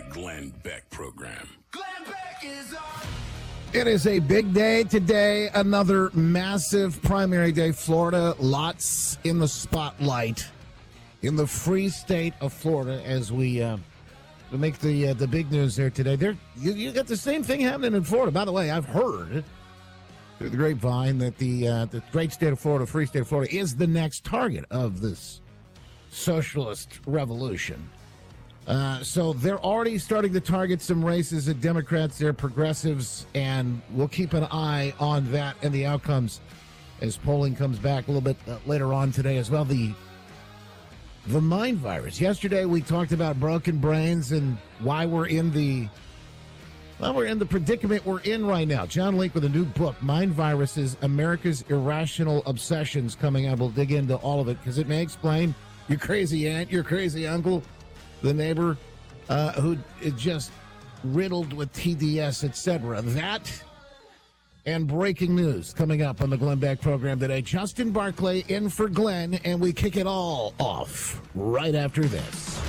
Glenn Beck Program. Glenn Beck is on. It is a big day today, another massive primary day. Florida, lots in the spotlight in the free state of Florida as we make the big news there today. You got the same thing happening in Florida. By the way, I've heard through the grapevine that the great state of Florida, free state of Florida, is the next target of this socialist revolution. So they're already starting to target some races. The Democrats, they're progressives, and we'll keep an eye on that and the outcomes as polling comes back a little bit later on today as well. The mind virus. Yesterday we talked about broken brains and why we're in the predicament we're in right now. John Link with a new book, Mind Viruses, America's Irrational Obsessions, coming out. We'll dig into all of it because it may explain your crazy aunt, your crazy uncle, the neighbor who is just riddled with TDS, etc. That and breaking news coming up on the Glenn Beck program today. Justin Barclay in for Glenn, and we kick it all off right after this.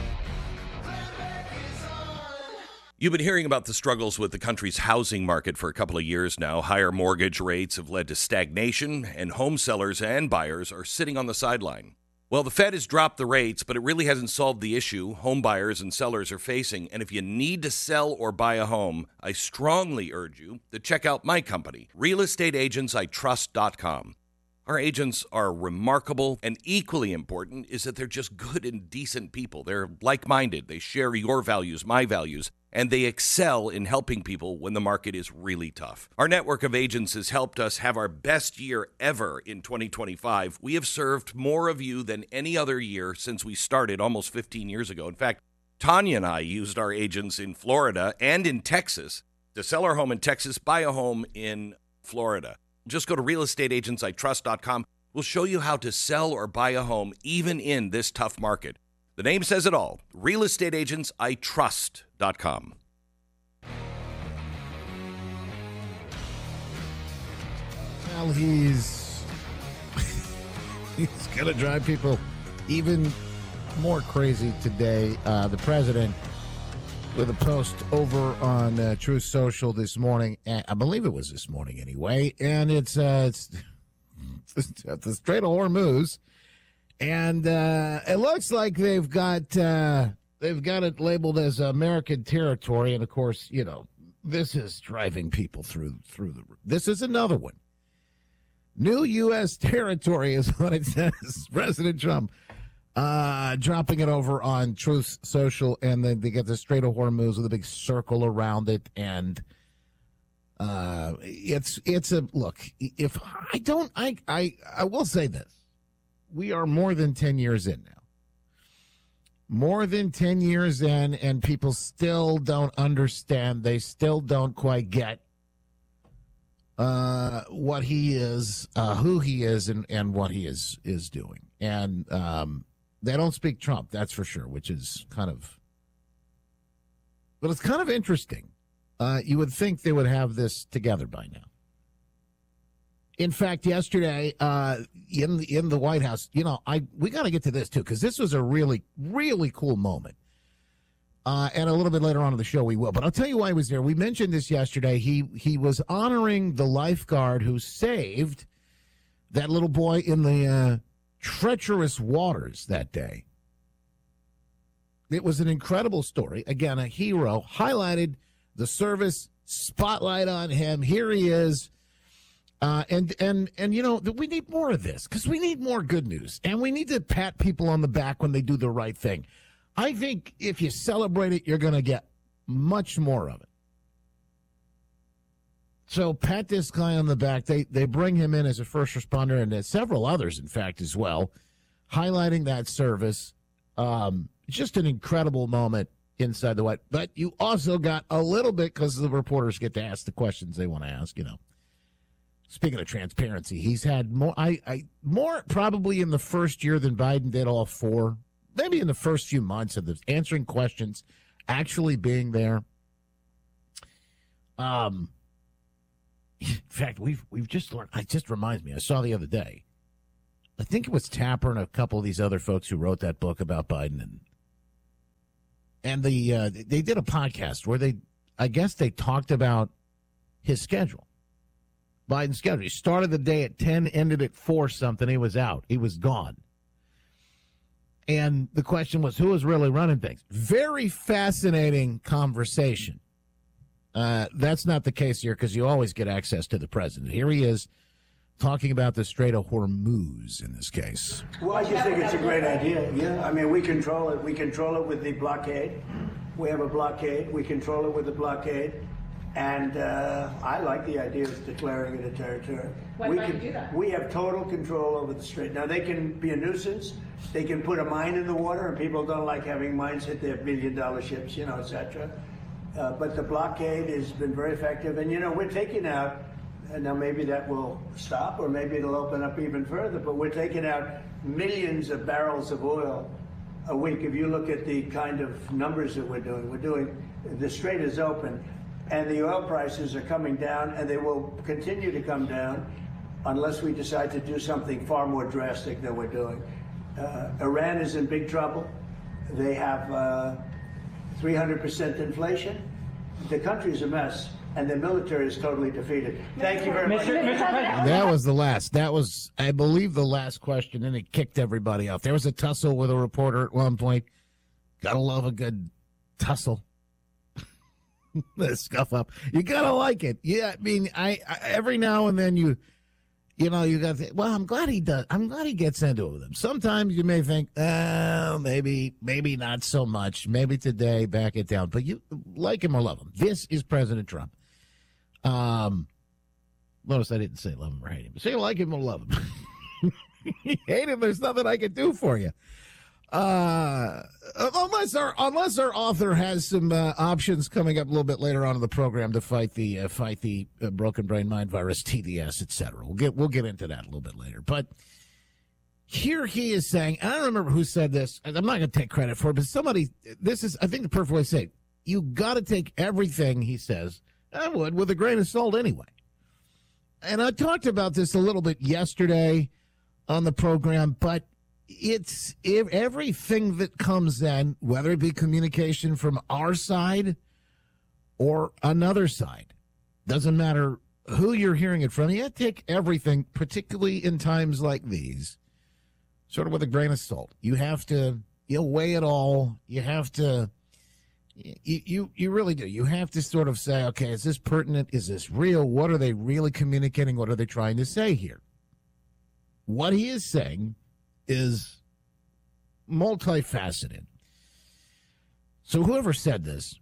You've been hearing about the struggles with the country's housing market for a couple of years now. Higher mortgage rates have led to stagnation, and home sellers and buyers are sitting on the sideline. Well, the Fed has dropped the rates, but it really hasn't solved the issue home buyers and sellers are facing. And if you need to sell or buy a home, I strongly urge you to check out my company, realestateagentsitrust.com. Our agents are remarkable, and equally important is that they're just good and decent people. They're like-minded. They share your values, my values, and they excel in helping people when the market is really tough. Our network of agents has helped us have our best year ever in 2025. We have served more of you than any other year since we started almost 15 years ago. In fact, Tanya and I used our agents in Florida and in Texas to sell our home in Texas, buy a home in Florida. Just go to realestateagentsitrust.com. We'll show you how to sell or buy a home even in this tough market. The name says it all. realestateagentsitrust.com. Well, he's going to drive people even more crazy today. The president with a post over on Truth Social this morning. I believe it was this morning anyway. And it's at the Strait of Hormuz. And it looks like they've got it labeled as American territory. And, of course, you know, this is driving people through the roof. This is another one. New U.S. territory is what it says. President Trump dropping it over on Truth Social, and then they get the Strait of Hormuz with a big circle around it, and it's a look. If I will say this: we are more than 10 years in now. More than 10 years in, and people still don't understand. They still don't quite get what he is, who he is, and what he is doing, and they don't speak Trump, that's for sure, which is but it's kind of interesting. You would think they would have this together by now. In fact, yesterday, in the White House, you know, we got to get to this too, because this was a really, really cool moment. And a little bit later on in the show we will. But I'll tell you why he was there. We mentioned this yesterday. He was honoring the lifeguard who saved that little boy in the treacherous waters that day. It was an incredible story. Again, a hero. Highlighted the service, spotlight on him. Here he is. And you know, we need more of this because we need more good news. And we need to pat people on the back when they do the right thing. I think if you celebrate it, you're going to get much more of it. So pat this guy on the back. They bring him in as a first responder, and several others, in fact, as well, highlighting that service. Just an incredible moment inside the White. But you also got a little bit, because the reporters get to ask the questions they want to ask, you know. Speaking of transparency, he's had more probably in the first year than Biden did all four. Maybe in the first few months of this, answering questions, actually being there. In fact, we've just learned. It just reminds me. I saw the other day. I think it was Tapper and a couple of these other folks who wrote that book about Biden, And they did a podcast where I guess they talked about his schedule, Biden's schedule. He started the day at 10, ended at 4 something. He was out. He was gone. And the question was, who was really running things? Very fascinating conversation. That's not the case here because you always get access to the president. Here he is talking about the Strait of Hormuz in this case. Well, I just think it's a great idea. Yeah, I mean, we control it. We control it with the blockade. We have a blockade. We control it with the blockade. And I like the idea of declaring it a territory. Why might you do that? We have total control over the strait. Now, they can be a nuisance. They can put a mine in the water, and people don't like having mines hit their billion-dollar ships, you know, et cetera. But the blockade has been very effective. And, you know, we're taking out, and now maybe that will stop, or maybe it'll open up even further, but we're taking out millions of barrels of oil a week. If you look at the kind of numbers that we're doing, the strait is open. And the oil prices are coming down, and they will continue to come down unless we decide to do something far more drastic than we're doing. Iran is in big trouble. They have 300% inflation. The country's a mess, and the military is totally defeated. Thank you very much. That was the last. That was, I believe, the last question, and it kicked everybody off. There was a tussle with a reporter at one point. Gotta love a good tussle. The scuff up. You gotta like it. Yeah, I mean, I every now and then you got to, well, I'm glad he does. I'm glad he gets into it with him. Sometimes you may think, maybe not so much. Maybe today, back it down. But you like him or love him. This is President Trump. Notice I didn't say love him or hate him. Say you like him or love him. You hate him, there's nothing I can do for you. Unless our author has some options coming up a little bit later on in the program to fight the broken brain mind virus, TDS, etc. We'll get into that a little bit later. But here he is saying, I don't remember who said this. I'm not going to take credit for it, but somebody. This is, I think, the perfect way to say it. You got to take everything he says, I would, with a grain of salt anyway. And I talked about this a little bit yesterday on the program, but it's everything that comes in, whether it be communication from our side or another side, doesn't matter who you're hearing it from. You have to take everything, particularly in times like these, sort of with a grain of salt. You have to weigh it all. You have to, you really do. You have to sort of say, okay, is this pertinent? Is this real? What are they really communicating? What are they trying to say here? What he is saying is multifaceted. So whoever said this,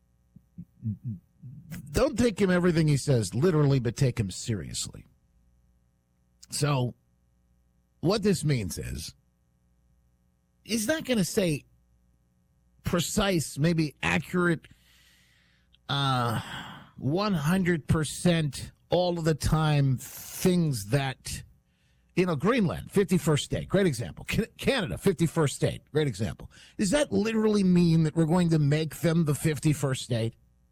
don't take him everything he says literally, but take him seriously. So what this means is he's not going to say precise, maybe accurate, 100% all of the time things that, Greenland, 51st state, great example. Canada, 51st state, great example. Does that literally mean that we're going to make them the 51st state?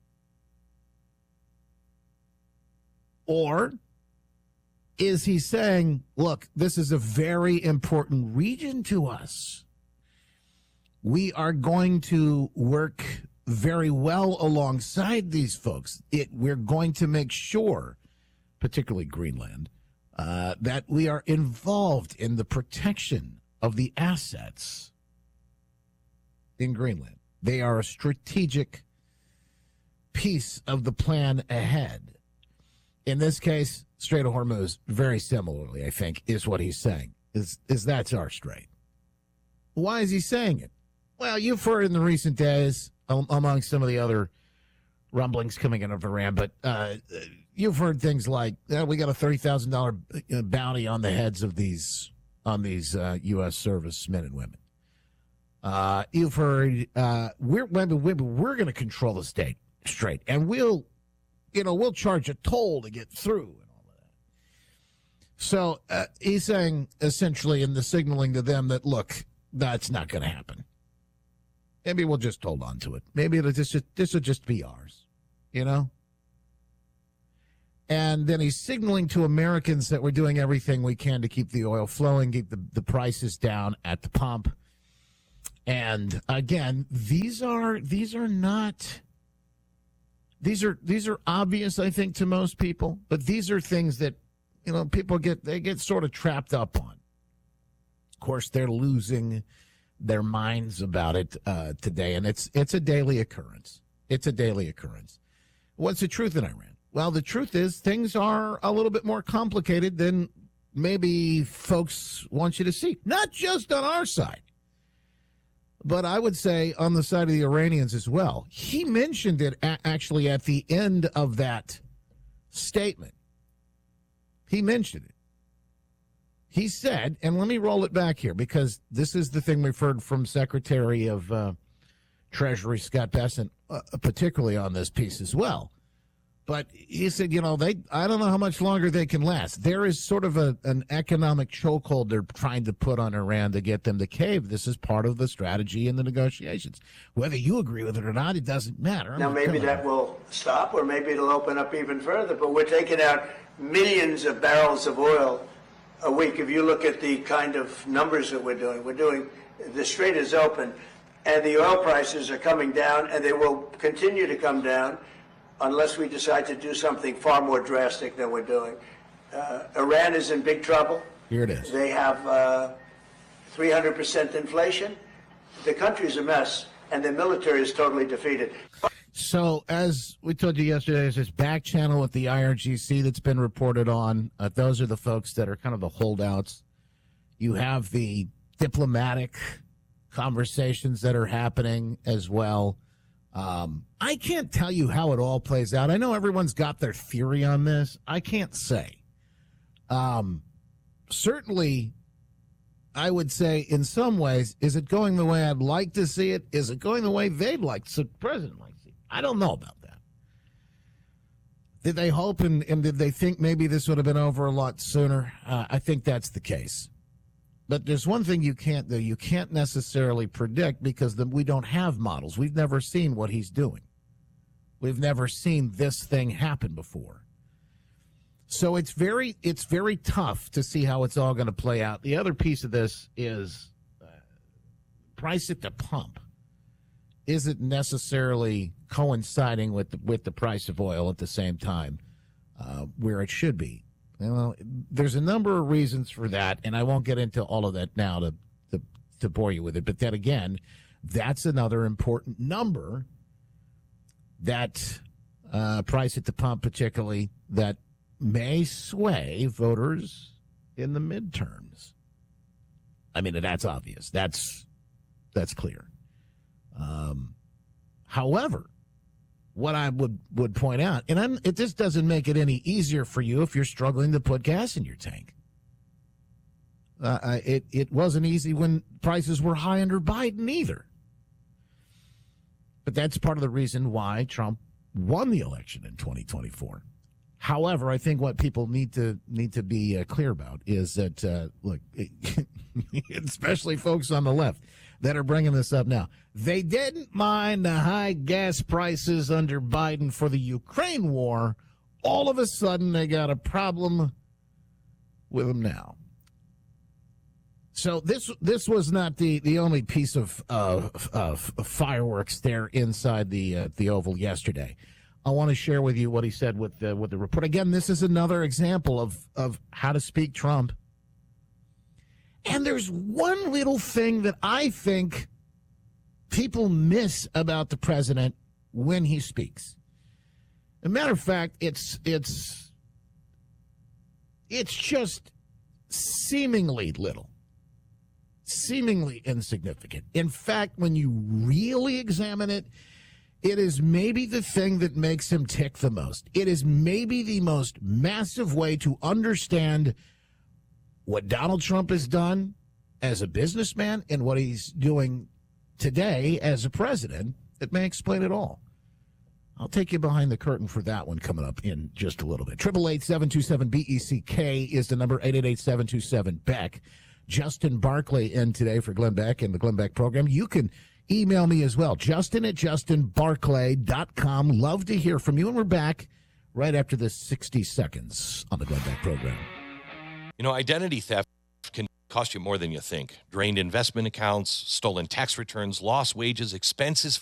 Or is he saying, look, this is a very important region to us. We are going to work very well alongside these folks. We're going to make sure, particularly Greenland, that we are involved in the protection of the assets in Greenland. They are a strategic piece of the plan ahead. In this case, Strait of Hormuz, very similarly, I think, is what he's saying, is that's our strait. Why is he saying it? Well, you've heard in the recent days, among some of the other rumblings coming out of Iran, but you've heard things like, we got a $30,000 bounty on the heads of these U.S. servicemen and women. You've heard we're going to control the strait, and we'll charge a toll to get through and all of that. So he's saying essentially in the signaling to them that, look, that's not going to happen. Maybe we'll just hold on to it. Maybe this will just be ours, And then he's signaling to Americans that we're doing everything we can to keep the oil flowing, keep the prices down at the pump. And again, these are obvious, I think, to most people, but these are things that, people get sort of trapped up on. Of course, they're losing their minds about it today, and it's a daily occurrence. It's a daily occurrence. What's the truth in Iran? Well, the truth is things are a little bit more complicated than maybe folks want you to see. Not just on our side, but I would say on the side of the Iranians as well. He mentioned it actually at the end of that statement. He mentioned it. He said, and let me roll it back here because this is the thing we've heard from Secretary of Treasury Scott Bessent, particularly on this piece as well. But he said, I don't know how much longer they can last. There is sort of an economic chokehold they're trying to put on Iran to get them to cave. This is part of the strategy in the negotiations. Whether you agree with it or not, it doesn't matter. Now, maybe that will stop, or maybe it'll open up even further. But we're taking out millions of barrels of oil a week. If you look at the kind of numbers that we're doing, the Strait is open, and the oil prices are coming down, and they will continue to come down unless we decide to do something far more drastic than we're doing. Iran is in big trouble. Here it is. They have 300% inflation. The country's a mess, and the military is totally defeated. So, as we told you yesterday, there's this back channel with the IRGC that's been reported on. Those are the folks that are kind of the holdouts. You have the diplomatic conversations that are happening as well. I can't tell you how it all plays out. I know everyone's got their theory on this. I can't say. Certainly, I would say in some ways, is it going the way I'd like to see it? Is it going the way they'd like the president like to see it? I don't know about that. Did they hope and did they think maybe this would have been over a lot sooner? I think that's the case. But there's one thing you can't do. You can't necessarily predict because we don't have models. We've never seen what he's doing. We've never seen this thing happen before. So it's very tough to see how it's all going to play out. The other piece of this is price at the pump isn't necessarily coinciding with the price of oil at the same time where it should be. Well, there's a number of reasons for that, and I won't get into all of that now to bore you with it. But then again, that's another important number, that price at the pump particularly, that may sway voters in the midterms. I mean, that's obvious. That's clear. However, what I would point out, and it just doesn't make it any easier for you if you're struggling to put gas in your tank. It wasn't easy when prices were high under Biden either. But that's part of the reason why Trump won the election in 2024. However, I think what people need to be clear about is that, look, especially folks on the left that are bringing this up now, they didn't mind the high gas prices under Biden for the Ukraine war. All of a sudden, they got a problem with them now. So this was not the only piece of fireworks there inside the Oval yesterday. I want to share with you what he said with the report. Again, this is another example of how to speak Trump. And there's one little thing that I think people miss about the president when he speaks. As a matter of fact, it's just seemingly little, seemingly insignificant. In fact, when you really examine it, it is maybe the thing that makes him tick the most. It is maybe the most massive way to understand what Donald Trump has done as a businessman and what he's doing today as a president. That may explain it all. I'll take you behind the curtain for that one coming up in just a little bit. 888-727-BECK is the number, 888-727-BECK. Justin Barclay in today for Glenn Beck and the Glenn Beck program. You can email me as well, justin@justinbarclay.com. Love to hear from you, and we're back right after this 60 seconds on the Glenn Beck program. Identity theft can cost you more than you think. Drained investment accounts, stolen tax returns, lost wages, expenses